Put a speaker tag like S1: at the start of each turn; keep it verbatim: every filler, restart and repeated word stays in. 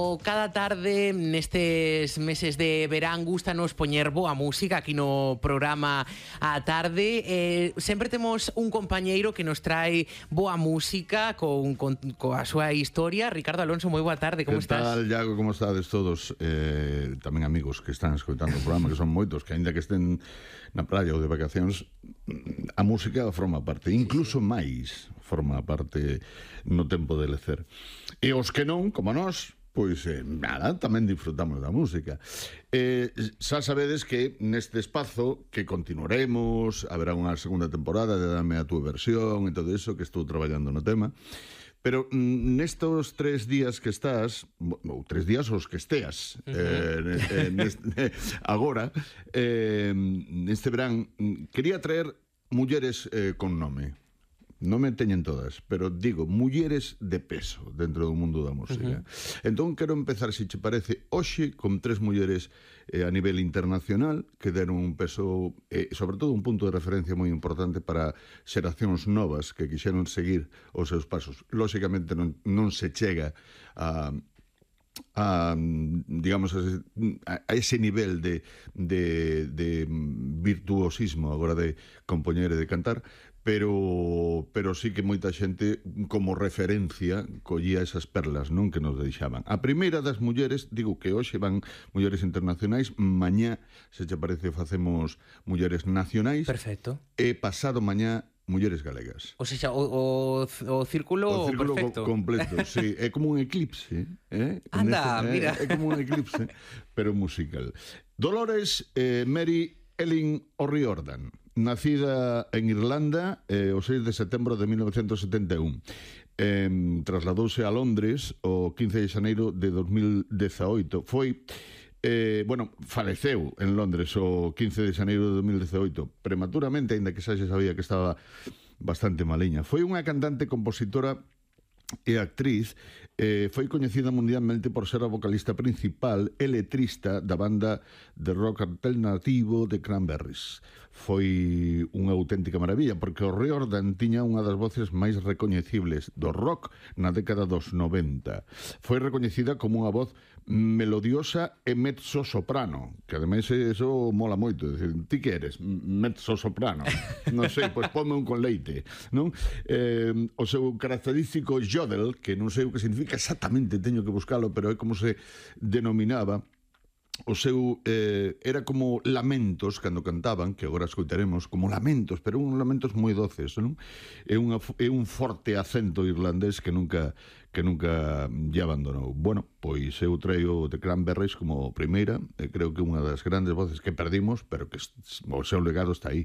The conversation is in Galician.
S1: Cada tarde nestes meses de verán gustanos poñer boa música aquí no programa á tarde. Eh, sempre temos un compañeiro que nos trae boa música con, con, coa súa historia. Ricardo Alonso, moi boa tarde, como estás?
S2: Que tal, Iago, como estades todos? Eh, tamén amigos que están escoitando o programa, que son moitos, que aínda que estén na praia ou de vacacións, a música forma parte, incluso máis forma parte no tempo de lecer. E os que non, como nós, pois eh, nada, tamén disfrutamos da música. Eh, xa sabedes que neste espazo que continuaremos, haberá unha segunda temporada de Dame a túa versión e todo iso, que estou traballando no tema. Pero nestos tres días que estás, ou tres días os que esteas, uh-huh. eh, neste, agora, eh, neste verán, quería traer mulleres eh, con nome. Non me teñen todas, pero digo, mulleres de peso dentro do mundo da música. Uh-huh. Entón, quero empezar, se che parece, hoxe con tres mulleres eh, a nivel internacional que deron un peso, eh, sobre todo un punto de referencia moi importante para xeracións novas que quixeron seguir os seus pasos. Lóxicamente non, non se chega a... a, digamos, a, a ese nivel de, de, de virtuosismo agora de compoñer e de cantar, pero pero sí que moita xente como referencia collía esas perlas, non, que nos deixaban. A primeira das mulleres, digo que hoxe van mulleres internacionais, mañá, se che parece, facemos mulleres nacionais.
S1: Perfecto.
S2: E pasado mañá mulleres galegas.
S1: O sea, o, o, o círculo,
S2: o círculo
S1: perfecto.
S2: Co completo, sí. É como un eclipse, eh?
S1: Anda,
S2: este,
S1: mira.
S2: É, é como un eclipse, pero musical. Dolores eh, Mary Ellen O'Riordan, nacida en Irlanda eh, o seis de setembro de mil novecentos setenta e un. Eh, trasladouse a Londres o quince de xaneiro de dos mil dezaoito. Foi... Eh, bueno, faleceu en Londres o quince de xaneiro de dos mil dezaoito prematuramente, aínda que xa se sabía que estaba bastante maliña. Foi unha cantante, compositora e actriz. Eh, foi coñecida mundialmente por ser a vocalista principal e letrista da banda de rock alternativo de Cranberries. Foi unha auténtica maravilla, porque o Riordan tiña unha das voces máis recoñecibles do rock na década dos noventa. Foi recoñecida como unha voz melodiosa e mezzo-soprano, que ademais eso mola moito. Decir, ti que eres? Mezzo-soprano? Non sei, pois ponme un con leite, non? Eh, o seu característico yodel, que non sei o que significa exactamente, teño que buscalo, pero é como se denominaba. O seu eh, era como lamentos cando cantaban, que agora escoitaremos, como lamentos, pero uns lamentos moi doces, non? É, unha, é un forte acento irlandés que nunca que nunca lle abandonou. Bueno, pois eu traio de Cranberries como primeira, e creo que unha das grandes voces que perdimos, pero que o seu legado está aí.